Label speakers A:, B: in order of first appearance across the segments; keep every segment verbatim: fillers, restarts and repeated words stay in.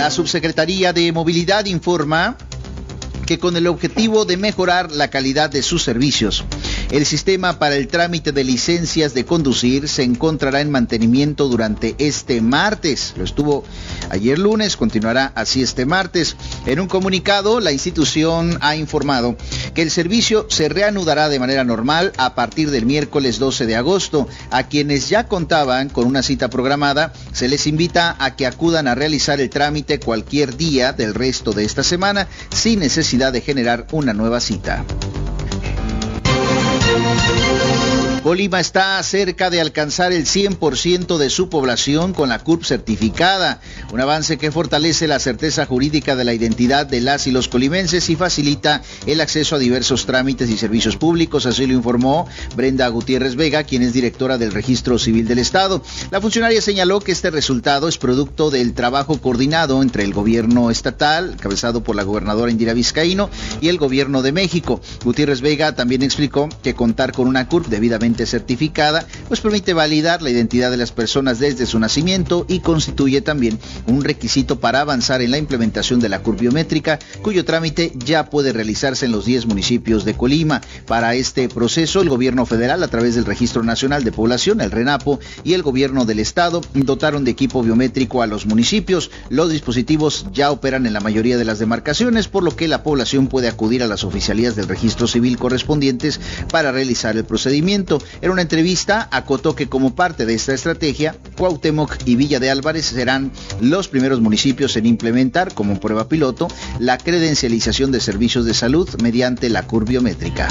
A: La Subsecretaría de Movilidad informa que con el objetivo de mejorar la calidad de sus servicios, el sistema para el trámite de licencias de conducir se encontrará en mantenimiento durante este martes. Lo estuvo ayer lunes, continuará así este martes. En un comunicado, la institución ha informado que el servicio se reanudará de manera normal a partir del miércoles doce de agosto. A quienes ya contaban con una cita programada, se les invita a que acudan a realizar el trámite cualquier día del resto de esta semana, sin necesidad de generar una nueva cita. Colima está cerca de alcanzar el cien por ciento de su población con la C U R P certificada, un avance que fortalece la certeza jurídica de la identidad de las y los colimenses y facilita el acceso a diversos trámites y servicios públicos, así lo informó Brenda Gutiérrez Vega, quien es directora del Registro Civil del Estado. La funcionaria señaló que este resultado es producto del trabajo coordinado entre el gobierno estatal, encabezado por la gobernadora Indira Vizcaíno, y el gobierno de México. Gutiérrez Vega también explicó que contar con una C U R P debidamente certificada, pues permite validar la identidad de las personas desde su nacimiento y constituye también un requisito para avanzar en la implementación de la C U R P biométrica, cuyo trámite ya puede realizarse en los diez municipios de Colima. Para este proceso, el gobierno federal, a través del Registro Nacional de Población, el RENAPO, y el gobierno del estado, dotaron de equipo biométrico a los municipios. Los dispositivos ya operan en la mayoría de las demarcaciones, por lo que la población puede acudir a las oficialías del registro civil correspondientes para realizar el procedimiento. En una entrevista, acotó que como parte de esta estrategia, Cuauhtémoc y Villa de Álvarez serán los primeros municipios en implementar como prueba piloto la credencialización de servicios de salud mediante la C U R P biométrica.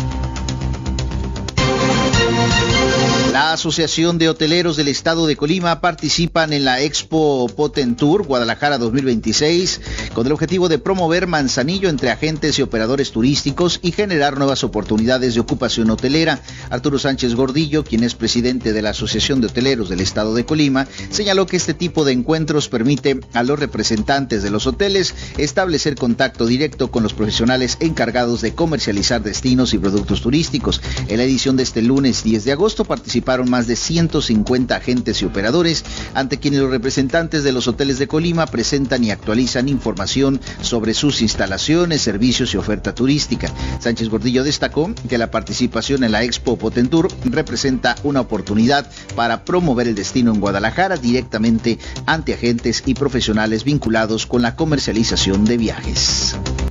A: La Asociación de Hoteleros del Estado de Colima participan en la Expo Potentour Guadalajara dos mil veintiséis con el objetivo de promover Manzanillo entre agentes y operadores turísticos y generar nuevas oportunidades de ocupación hotelera. Arturo Sánchez Gordillo, quien es presidente de la Asociación de Hoteleros del Estado de Colima, señaló que este tipo de encuentros permite a los representantes de los hoteles establecer contacto directo con los profesionales encargados de comercializar destinos y productos turísticos. En la edición de este lunes diez de agosto participaron más de ciento cincuenta agentes y operadores, ante quienes los representantes de los hoteles de Colima presentan y actualizan información sobre sus instalaciones, servicios y oferta turística. Sánchez Gordillo destacó que la participación en la Expo Potentour representa una oportunidad para promover el destino en Guadalajara directamente ante agentes y profesionales vinculados con la comercialización de viajes.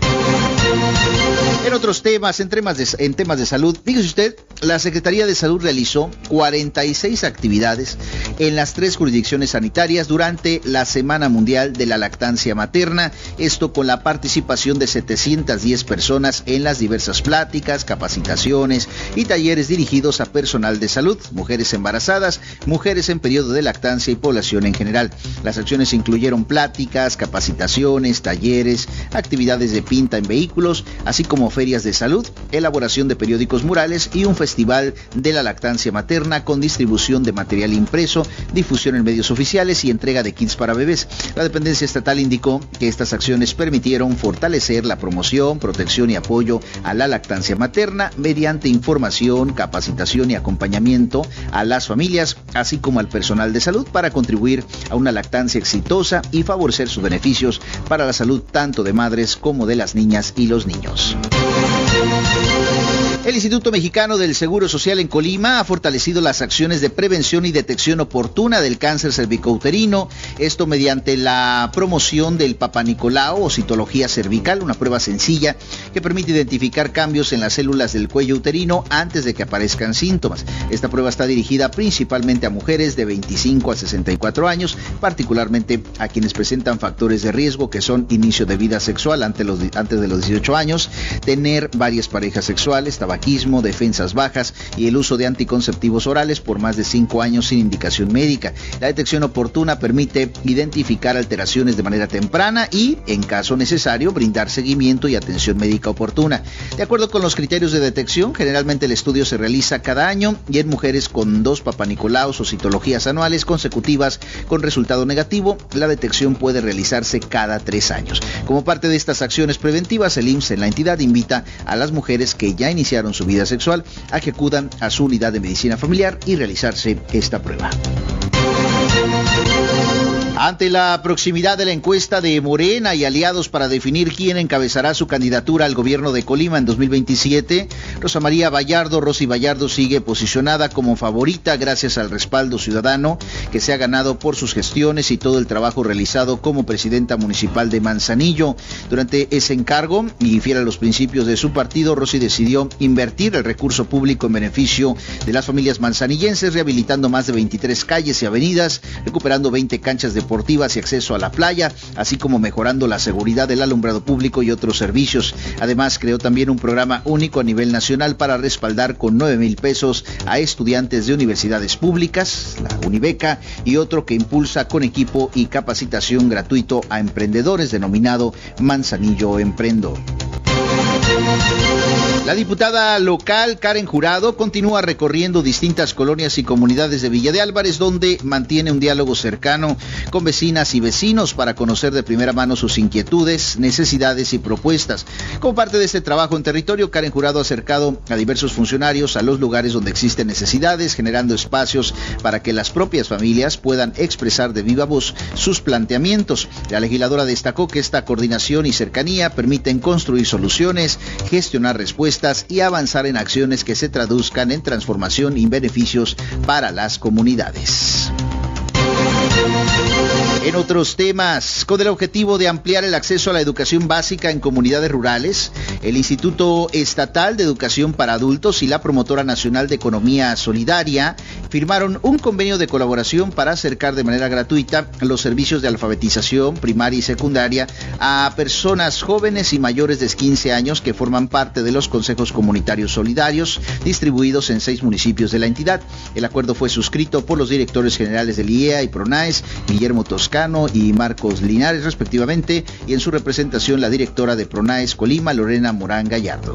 A: En otros temas, en temas, de, en temas de salud, fíjese usted, la Secretaría de Salud realizó cuarenta y seis actividades en las tres jurisdicciones sanitarias durante la Semana Mundial de la Lactancia Materna, esto con la participación de setecientas diez personas en las diversas pláticas, capacitaciones y talleres dirigidos a personal de salud, mujeres embarazadas, mujeres en periodo de lactancia y población en general. Las acciones incluyeron pláticas, capacitaciones, talleres, actividades de pinta en vehículos, así como ferias de salud, elaboración de periódicos murales y un festival de la lactancia materna con distribución de material impreso, difusión en medios oficiales y entrega de kits para bebés. La dependencia estatal indicó que estas acciones permitieron fortalecer la promoción, protección y apoyo a la lactancia materna mediante información, capacitación y acompañamiento a las familias, así como al personal de salud para contribuir a una lactancia exitosa y favorecer sus beneficios para la salud tanto de madres como de las niñas y los niños. El Instituto Mexicano del Seguro Social en Colima ha fortalecido las acciones de prevención y detección oportuna del cáncer cervicouterino, esto mediante la promoción del Papá Nicolau o citología cervical, una prueba sencilla que permite identificar cambios en las células del cuello uterino antes de que aparezcan síntomas. Esta prueba está dirigida principalmente a mujeres de veinticinco a sesenta y cuatro años, particularmente a quienes presentan factores de riesgo que son inicio de vida sexual antes, los, antes de los dieciocho años, tener varias parejas sexuales, tabaquismo, defensas bajas y el uso de anticonceptivos orales por más de cinco años sin indicación médica. La detección oportuna permite identificar alteraciones de manera temprana y, en caso necesario, brindar seguimiento y atención médica oportuna. De acuerdo con los criterios de detección, generalmente el estudio se realiza cada año y en mujeres con dos papanicolaos o citologías anuales consecutivas con resultado negativo, la detección puede realizarse cada tres años. Como parte de estas acciones preventivas, el I M S S en la entidad invita a las mujeres que ya iniciaron su vida sexual a que acudan a su unidad de medicina familiar y realizarse esta prueba. Ante la proximidad de la encuesta de Morena y aliados para definir quién encabezará su candidatura al gobierno de Colima en dos mil veintisiete, Rosa María Vallardo, Rosy Vallardo sigue posicionada como favorita gracias al respaldo ciudadano que se ha ganado por sus gestiones y todo el trabajo realizado como presidenta municipal de Manzanillo. Durante ese encargo, y fiel a los principios de su partido, Rosy decidió invertir el recurso público en beneficio de las familias manzanillenses, rehabilitando más de veintitrés calles y avenidas, recuperando veinte canchas de deportivas y acceso a la playa, así como mejorando la seguridad del alumbrado público y otros servicios. Además, creó también un programa único a nivel nacional para respaldar con nueve mil pesos a estudiantes de universidades públicas, la Unibeca, y otro que impulsa con equipo y capacitación gratuito a emprendedores, denominado Manzanillo Emprendo. La diputada local Karen Jurado continúa recorriendo distintas colonias y comunidades de Villa de Álvarez, donde mantiene un diálogo cercano con vecinas y vecinos para conocer de primera mano sus inquietudes, necesidades y propuestas. Como parte de este trabajo en territorio, Karen Jurado ha acercado a diversos funcionarios a los lugares donde existen necesidades, generando espacios para que las propias familias puedan expresar de viva voz sus planteamientos. La legisladora destacó que esta coordinación y cercanía permiten construir soluciones, gestionar respuestas y avanzar en acciones que se traduzcan en transformación y beneficios para las comunidades. En otros temas, con el objetivo de ampliar el acceso a la educación básica en comunidades rurales, el Instituto Estatal de Educación para Adultos y la Promotora Nacional de Economía Solidaria firmaron un convenio de colaboración para acercar de manera gratuita los servicios de alfabetización primaria y secundaria a personas jóvenes y mayores de quince años que forman parte de los consejos comunitarios solidarios distribuidos en seis municipios de la entidad. El acuerdo fue suscrito por los directores generales del I E A y PRONAES, Guillermo Toscano y Marcos Linares, respectivamente, y en su representación la directora de PRONAES Colima, Lorena Morán Gallardo.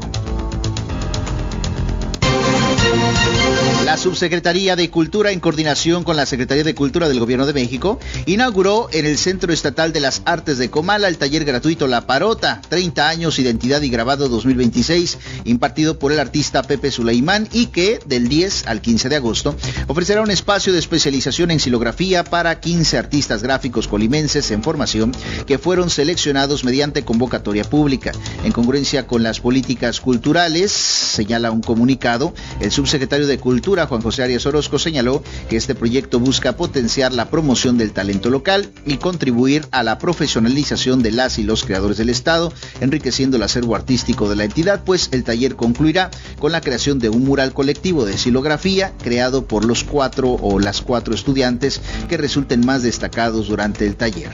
A: La Subsecretaría de Cultura, en coordinación con la Secretaría de Cultura del Gobierno de México, inauguró en el Centro Estatal de las Artes de Comala el taller gratuito La Parota, treinta años, Identidad y Grabado dos mil veintiséis, impartido por el artista Pepe Suleimán, y que del diez al quince de agosto ofrecerá un espacio de especialización en xilografía para quince artistas gráficos colimenses en formación que fueron seleccionados mediante convocatoria pública. En congruencia con las políticas culturales, señala un comunicado, el subsecretario de Cultura, Juan José Arias Orozco, señaló que este proyecto busca potenciar la promoción del talento local y contribuir a la profesionalización de las y los creadores del Estado, enriqueciendo el acervo artístico de la entidad, pues el taller concluirá con la creación de un mural colectivo de xilografía creado por los cuatro o las cuatro estudiantes que resulten más destacados durante el taller.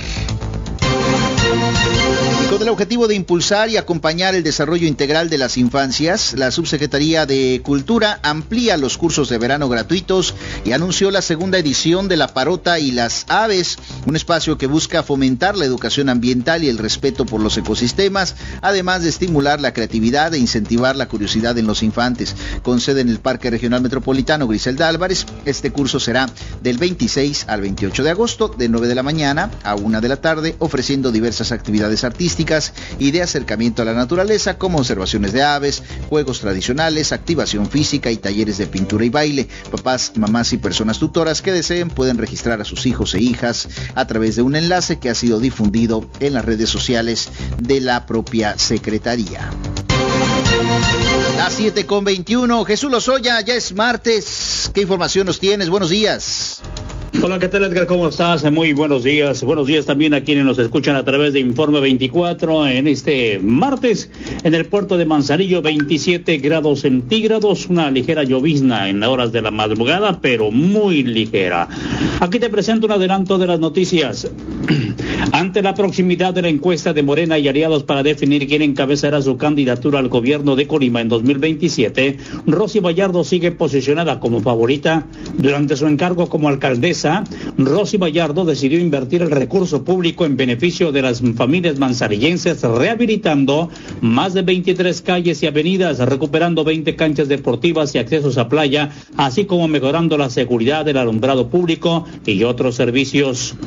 A: Con el objetivo de impulsar y acompañar el desarrollo integral de las infancias, la Subsecretaría de Cultura amplía los cursos de verano gratuitos y anunció la segunda edición de La Parota y las Aves, un espacio que busca fomentar la educación ambiental y el respeto por los ecosistemas, además de estimular la creatividad e incentivar la curiosidad en los infantes. Con sede en el Parque Regional Metropolitano Griselda Álvarez, este curso será del veintiséis al veintiocho de agosto, de nueve de la mañana a una de la tarde, ofreciendo diversas actividades artísticas y de acercamiento a la naturaleza, como observaciones de aves, juegos tradicionales, activación física y talleres de pintura y baile. Papás, mamás y personas tutoras que deseen pueden registrar a sus hijos e hijas a través de un enlace que ha sido difundido en las redes sociales de la propia Secretaría. Las siete con veintiuno, Jesús Lozoya, ya es martes. ¿Qué información nos tienes? Buenos días.
B: Hola, ¿qué tal, Edgar? ¿Cómo estás? Muy buenos días. Buenos días también a quienes nos escuchan a través de Informe veinticuatro en este martes. En el puerto de Manzanillo, veintisiete grados centígrados, una ligera llovizna en las horas de la madrugada, pero muy ligera. Aquí te presento un adelanto de las noticias. Ante la proximidad de la encuesta de Morena y aliados para definir quién encabezará su candidatura al gobierno de Colima en dos mil veintisiete, Rosy Vallardo sigue posicionada como favorita. Durante su encargo como alcaldesa, Rosy Vallardo decidió invertir el recurso público en beneficio de las familias manzanillenses, rehabilitando más de veintitrés calles y avenidas, recuperando veinte canchas deportivas y accesos a playa, así como mejorando la seguridad del alumbrado público y otros servicios.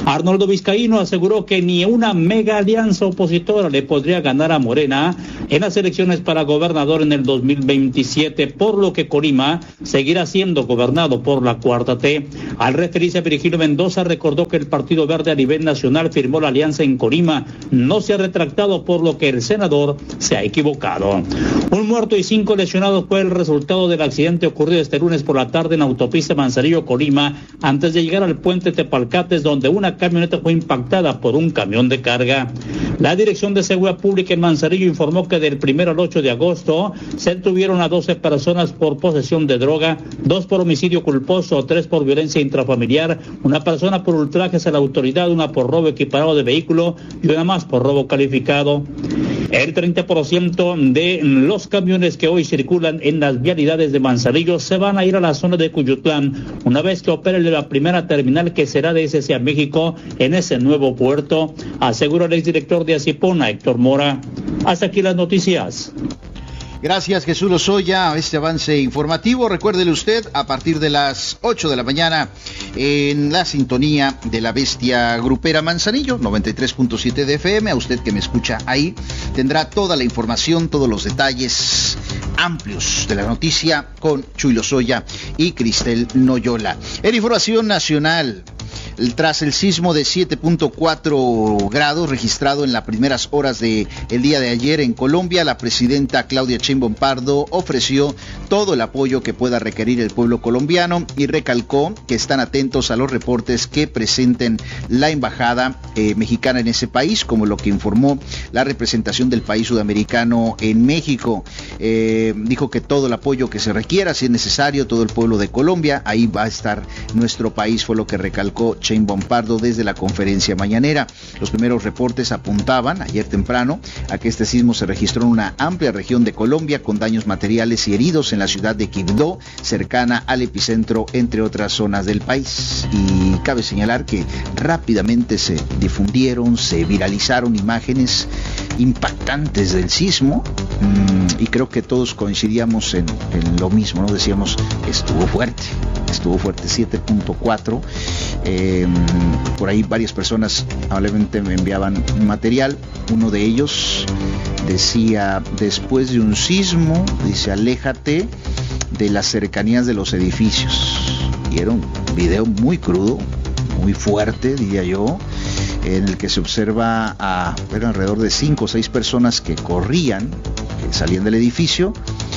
B: Arnoldo Vizcaíno aseguró que ni una mega alianza opositora le podría ganar a Morena en las elecciones para gobernador en el dos mil veintisiete, por lo que Colima seguirá siendo gobernado por la Cuarta T. Al referirse a Virgilio Mendoza, recordó que el Partido Verde a nivel nacional firmó la alianza en Colima, no se ha retractado, por lo que el senador se ha equivocado. Un muerto y cinco lesionados fue el resultado del accidente ocurrido este lunes por la tarde en la autopista Manzanillo-Colima, antes de llegar al puente Tepalcates, donde una camioneta fue impactada por un camión de carga. La Dirección de Seguridad Pública en Manzanillo informó que del primero al ocho de agosto se detuvieron a doce personas por posesión de droga, dos por homicidio culposo, tres por violencia intrafamiliar, una persona por ultrajes a la autoridad, una por robo equiparado de vehículo y una más por robo calificado. El treinta por ciento de los camiones que hoy circulan en las vialidades de Manzanillo se van a ir a la zona de Cuyutlán, una vez que opere la primera terminal que será de S C a México en ese nuevo puerto, aseguró el exdirector de Acipona, Héctor Mora. Hasta aquí las noticias.
A: Gracias, Jesús Lozoya, este avance informativo. Recuérdele usted, a partir de las ocho de la mañana, en la sintonía de la bestia grupera Manzanillo, noventa y tres punto siete de F M, a usted que me escucha ahí, tendrá toda la información, todos los detalles amplios de la noticia con Chuy Lozoya y Cristel Noyola. En información nacional, tras el sismo de siete punto cuatro grados registrado en las primeras horas del día de ayer en Colombia, la presidenta Claudia Sheinbaum Pardo ofreció todo el apoyo que pueda requerir el pueblo colombiano y recalcó que están atentos a los reportes que presenten la embajada eh, mexicana en ese país, como lo que informó la representación del país sudamericano en México. Eh, dijo que todo el apoyo que se requiera, si es necesario, todo el pueblo de Colombia, ahí va a estar nuestro país, fue lo que recalcó Sheinbaum Pardo desde la conferencia mañanera. Los primeros reportes apuntaban ayer temprano a que este sismo se registró en una amplia región de Colombia con daños materiales y heridos en la ciudad de Quibdó, cercana al epicentro, entre otras zonas del país. Y cabe señalar que rápidamente se difundieron, se viralizaron imágenes impactantes del sismo, mmm, y creo que todos coincidíamos en, en lo mismo, ¿no? Decíamos, estuvo fuerte, estuvo fuerte, siete punto cuatro. Eh, por ahí varias personas amablemente me enviaban material. Uno de ellos decía, después de un sismo, dice, aléjate de las cercanías de los edificios. Y era un video muy crudo, muy fuerte, diría yo, en el que se observa a bueno, alrededor de cinco o seis personas que corrían, que salían del edificio.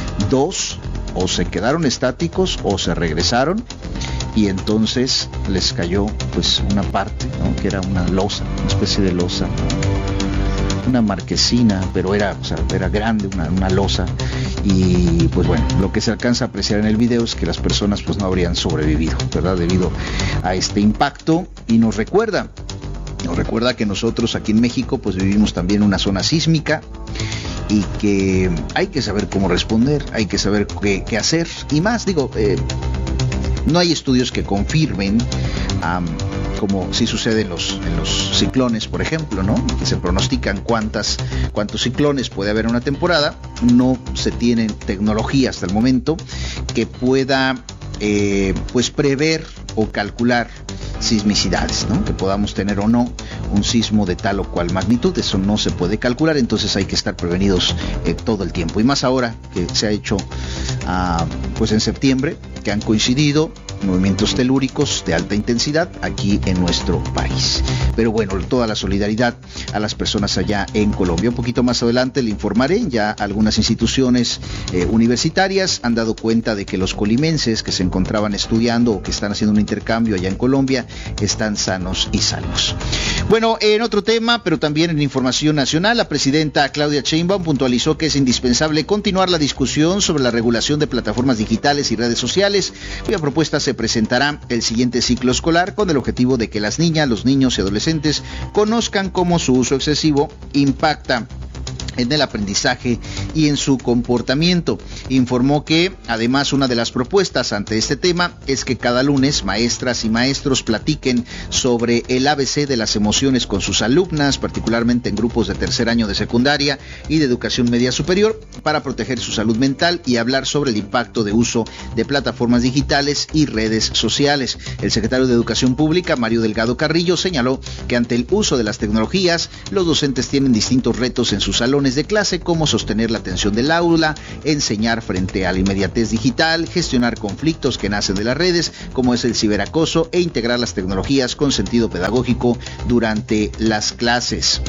A: Dos o se quedaron estáticos o se regresaron, y entonces les cayó pues una parte, ¿no? Que era una losa, una especie de losa, una marquesina, pero era, o sea, era grande, una, una losa. Y pues bueno, lo que se alcanza a apreciar en el video es que las personas pues no habrían sobrevivido, ¿verdad? Debido a este impacto. Y nos recuerda, nos recuerda que nosotros aquí en México pues vivimos también una zona sísmica, y que hay que saber cómo responder, hay que saber qué, qué hacer. Y más, digo, eh, no hay estudios que confirmen, um, como sí sucede en los, en los ciclones, por ejemplo, ¿no? Que se pronostican cuántas, cuántos ciclones puede haber en una temporada. No se tiene tecnología hasta el momento que pueda eh, pues prever o calcular sismicidades, ¿no? Que podamos tener o no un sismo de tal o cual magnitud. Eso no se puede calcular, entonces hay que estar prevenidos eh, todo el tiempo, y más ahora que se ha hecho uh, pues en septiembre, que han coincidido movimientos telúricos de alta intensidad aquí en nuestro país. Pero bueno, toda la solidaridad a las personas allá en Colombia. Un poquito más adelante le informaré, ya algunas instituciones eh, universitarias han dado cuenta de que los colimenses que se encontraban estudiando o que están haciendo un intercambio allá en Colombia están sanos y salvos. Bueno, en otro tema, pero también en información nacional, la presidenta Claudia Sheinbaum puntualizó que es indispensable continuar la discusión sobre la regulación de plataformas digitales y redes sociales, cuya propuesta se presentará el siguiente ciclo escolar, con el objetivo de que las niñas, los niños y adolescentes conozcan cómo su uso excesivo impacta en el aprendizaje y en su comportamiento. Informó que, además, una de las propuestas ante este tema es que cada lunes maestras y maestros platiquen sobre el A B C de las emociones con sus alumnas, particularmente en grupos de tercer año de secundaria y de educación media superior, para proteger su salud mental y hablar sobre el impacto de uso de plataformas digitales y redes sociales. El secretario de Educación Pública, Mario Delgado Carrillo, señaló que ante el uso de las tecnologías, los docentes tienen distintos retos en sus salones de clase, como sostener la atención del aula, enseñar frente a la inmediatez digital, gestionar conflictos que nacen de las redes, como es el ciberacoso, e integrar las tecnologías con sentido pedagógico durante las clases.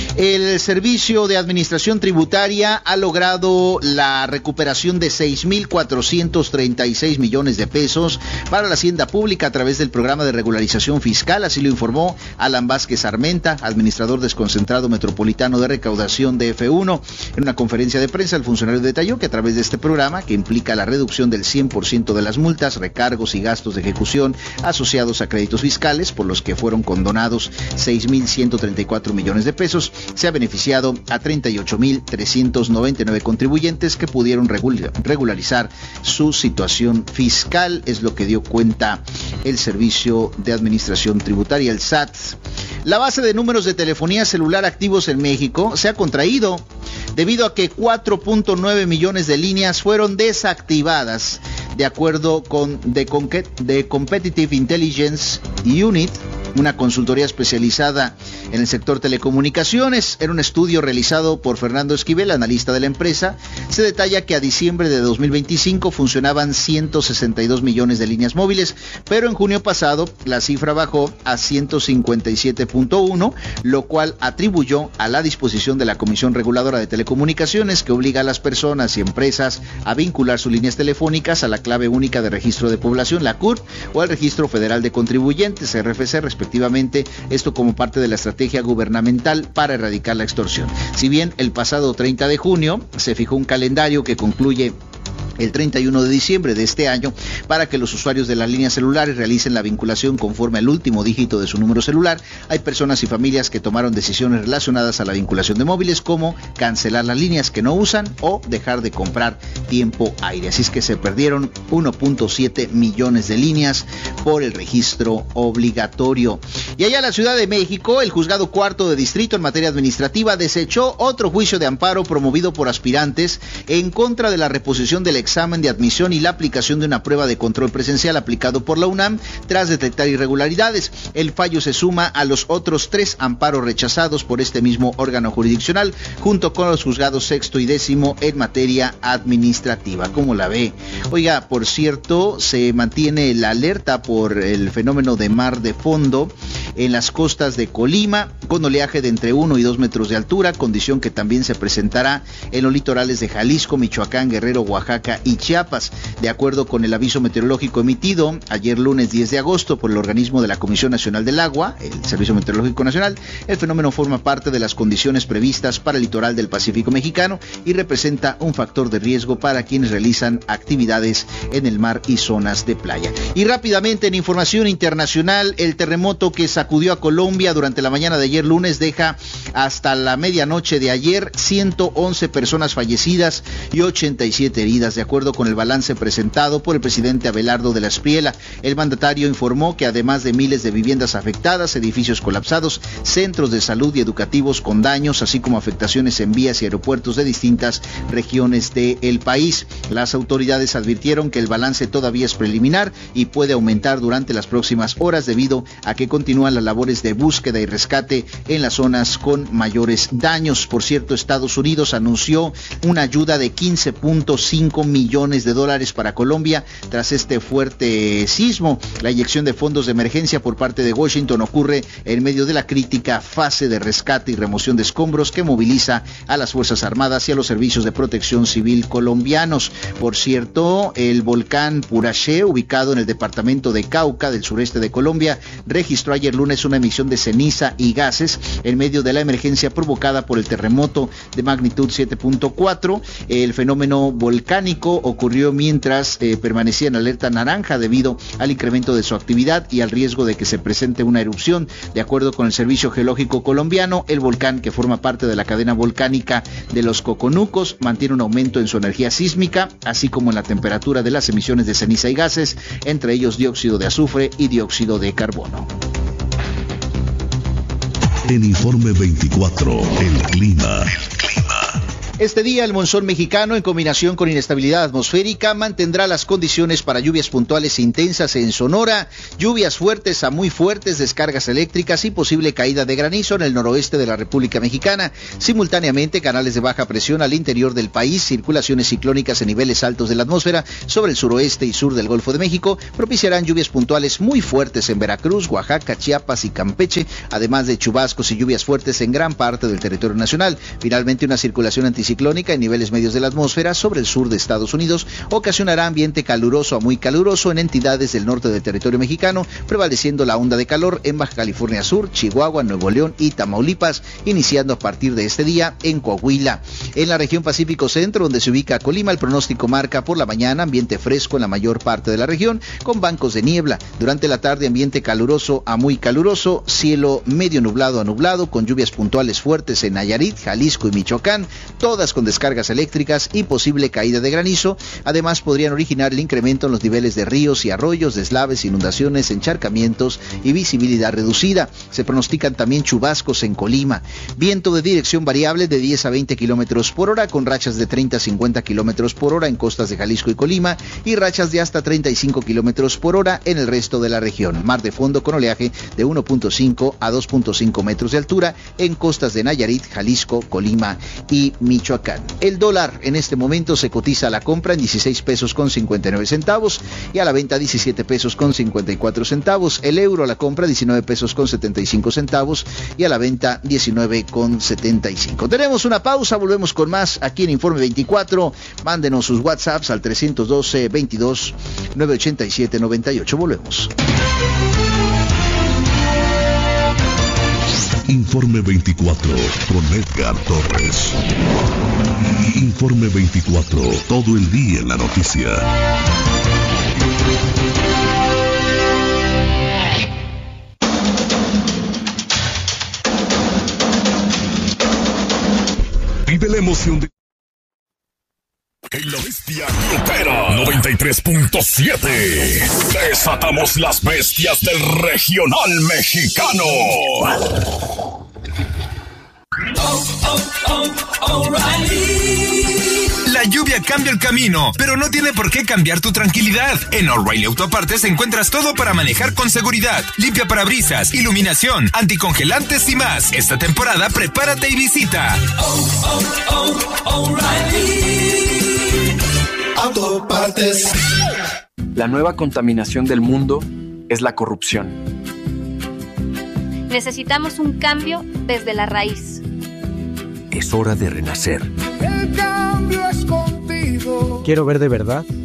A: El Servicio de Administración Tributaria ha logrado la recuperación de seis mil cuatrocientos treinta y seis millones de pesos para la hacienda pública a través del programa de regularización fiscal, así lo informó Alan Vázquez Armenta, administrador desconcentrado metropolitano de recaudación de F uno. En una conferencia de prensa, el funcionario detalló que a través de este programa, que implica la reducción del cien por ciento de las multas, recargos y gastos de ejecución asociados a créditos fiscales, por los que fueron condonados seis mil ciento treinta y cuatro millones de pesos, se ha beneficiado a treinta y ocho mil trescientos noventa y nueve contribuyentes que pudieron regularizar su situación fiscal, es lo que dio cuenta el Servicio de Administración Tributaria, el S A T. La base de números de telefonía celular activos en México se ha contraído debido a que cuatro punto nueve millones de líneas fueron desactivadas, de acuerdo con The, The Competitive Intelligence Unit, una consultoría especializada en el sector telecomunicaciones. En un estudio realizado por Fernando Esquivel, analista de la empresa, se detalla que a diciembre de dos mil veinticinco funcionaban ciento sesenta y dos millones de líneas móviles, pero en junio pasado la cifra bajó a ciento cincuenta y siete punto uno, lo cual atribuyó a la disposición de la Comisión Reguladora de Telecomunicaciones, que obliga a las personas y empresas a vincular sus líneas telefónicas a la clave única de registro de población, la C U R P, o al Registro Federal de Contribuyentes, R F C, respectivamente, esto como parte de la estrategia gubernamental para erradicar la extorsión. Si bien el pasado treinta de junio se fijó un calendario que concluye el treinta y uno de diciembre de este año para que los usuarios de las líneas celulares realicen la vinculación conforme al último dígito de su número celular, hay personas y familias que tomaron decisiones relacionadas a la vinculación de móviles, como cancelar las líneas que no usan o dejar de comprar tiempo aire. Así es que se perdieron uno punto siete millones de líneas por el registro obligatorio. Y allá en la Ciudad de México, el Juzgado Cuarto de Distrito en materia administrativa desechó otro juicio de amparo promovido por aspirantes en contra de la reposición del examen de admisión y la aplicación de una prueba de control presencial aplicado por la UNAM tras detectar irregularidades. El fallo se suma a los otros tres amparos rechazados por este mismo órgano jurisdiccional, junto con los juzgados sexto y décimo en materia administrativa. ¿Cómo la ve? Oiga, por cierto, se mantiene la alerta por el fenómeno de mar de fondo en las costas de Colima, con oleaje de entre uno y dos metros de altura, condición que también se presentará en los litorales de Jalisco, Michoacán, Guerrero, Oaxaca y Chiapas. De acuerdo con el aviso meteorológico emitido ayer lunes diez de agosto por el organismo de la Comisión Nacional del Agua, el Servicio Meteorológico Nacional, el fenómeno forma parte de las condiciones previstas para el litoral del Pacífico mexicano y representa un factor de riesgo para quienes realizan actividades en el mar y zonas de playa. Y rápidamente, en información internacional, el terremoto que sacudió a Colombia durante la mañana de ayer lunes deja hasta la medianoche de ayer ciento once personas fallecidas y ochenta y siete heridas, de acuerdo con el balance presentado por el presidente Abelardo de la Espriella. El mandatario informó que además de miles de viviendas afectadas, edificios colapsados, centros de salud y educativos con daños, así como afectaciones en vías y aeropuertos de distintas regiones del país. Las autoridades advirtieron que el balance todavía es preliminar y puede aumentar durante las próximas horas debido a que continúan las labores de búsqueda y rescate en las zonas con mayores daños. Por cierto, Estados Unidos anunció una ayuda de quince punto cinco millones de dólares para Colombia tras este fuerte sismo. La inyección de fondos de emergencia por parte de Washington ocurre en medio de la crítica fase de rescate y remoción de escombros que moviliza a las Fuerzas Armadas y a los servicios de protección civil colombianos. Por cierto, el volcán Puraché, ubicado en el departamento de Cauca, del sureste de Colombia, registró ayer lunes una emisión de ceniza y gases en medio de la emergencia provocada por el terremoto de magnitud siete punto cuatro. El fenómeno volcánico México ocurrió mientras eh, permanecía en alerta naranja debido al incremento de su actividad y al riesgo de que se presente una erupción. De acuerdo con el Servicio Geológico Colombiano, el volcán, que forma parte de la cadena volcánica de los Coconucos, mantiene un aumento en su energía sísmica, así como en la temperatura de las emisiones de ceniza y gases, entre ellos dióxido de azufre y dióxido de carbono.
C: En Informe veinticuatro, el clima. El clima.
A: Este día el monzón mexicano, en combinación con inestabilidad atmosférica, mantendrá las condiciones para lluvias puntuales e intensas en Sonora, lluvias fuertes a muy fuertes, descargas eléctricas y posible caída de granizo en el noroeste de la República Mexicana. Simultáneamente, canales de baja presión al interior del país, circulaciones ciclónicas en niveles altos de la atmósfera sobre el suroeste y sur del Golfo de México propiciarán lluvias puntuales muy fuertes en Veracruz, Oaxaca, Chiapas y Campeche, además de chubascos y lluvias fuertes en gran parte del territorio nacional. Finalmente, una circulación anticiclónica en niveles medios de la atmósfera sobre el sur de Estados Unidos ocasionará ambiente caluroso a muy caluroso en entidades del norte del territorio mexicano, prevaleciendo la onda de calor en Baja California Sur, Chihuahua, Nuevo León y Tamaulipas, iniciando a partir de este día en Coahuila. En la región Pacífico Centro, donde se ubica Colima, el pronóstico marca por la mañana ambiente fresco en la mayor parte de la región, con bancos de niebla. Durante la tarde, ambiente caluroso a muy caluroso, cielo medio nublado a nublado, con lluvias puntuales fuertes en Nayarit, Jalisco y Michoacán, todas con descargas eléctricas y posible caída de granizo. Además, podrían originar el incremento en los niveles de ríos y arroyos, deslaves, inundaciones, encharcamientos y visibilidad reducida. Se pronostican también chubascos en Colima. Viento de dirección variable de diez a veinte kilómetros por hora, con rachas de treinta a cincuenta kilómetros por hora en costas de Jalisco y Colima, y rachas de hasta treinta y cinco kilómetros por hora en el resto de la región. Mar de fondo con oleaje de uno punto cinco a dos punto cinco metros de altura en costas de Nayarit, Jalisco, Colima y Michoacán. El dólar en este momento se cotiza a la compra en dieciséis pesos con cincuenta y nueve centavos y a la venta diecisiete pesos con cincuenta y cuatro centavos. El euro a la compra diecinueve pesos con setenta y cinco centavos y a la venta diecinueve con setenta y cinco. Tenemos una pausa, volvemos con más aquí en Informe veinticuatro. Mándenos sus WhatsApps al trescientos doce, veintidós, novecientos ochenta y siete, noventa y ocho. Volvemos.
C: Informe veinticuatro con Edgar Torres. Informe veinticuatro, todo el día en la noticia. Vive la emoción de... En la bestia opera noventa y tres punto siete. Desatamos las bestias del regional mexicano.
D: Oh, oh, oh, O'Reilly. La lluvia cambia el camino, pero no tiene por qué cambiar tu tranquilidad. En O'Reilly Autopartes encuentras todo para manejar con seguridad. Limpia parabrisas, iluminación, anticongelantes y más. Esta temporada prepárate y visita Oh, oh, oh, O'Reilly Autopartes.
E: La nueva contaminación del mundo es la corrupción.
F: Necesitamos un cambio desde la raíz.
G: Es hora de renacer.
H: El cambio es contigo.
I: Quiero ver de verdad